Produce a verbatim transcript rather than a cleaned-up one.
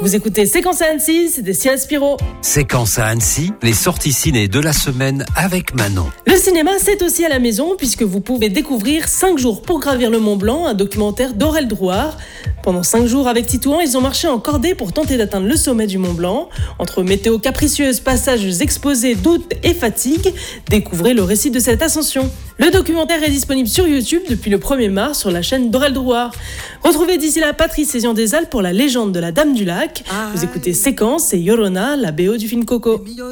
Vous écoutez Séquence à Annecy, c'est des Ciel Spiro. Séquence à Annecy, les sorties ciné de la semaine avec Manon. Le cinéma, c'est aussi à la maison puisque vous pouvez découvrir cinq jours pour gravir le Mont Blanc, un documentaire d'Aurel Drouard. Pendant cinq jours avec Titouan, ils ont marché en cordée pour tenter d'atteindre le sommet du Mont Blanc. Entre météo capricieuse, passages exposés, doutes et fatigue, découvrez le récit de cette ascension. Le documentaire est disponible sur YouTube depuis le premier mars sur la chaîne d'Aurel Drouard. Retrouvez d'ici là Patrice Sézian des Alpes pour la légende de la Dame du Lac. Vous écoutez Séquence et Yorona, la B O du film Coco.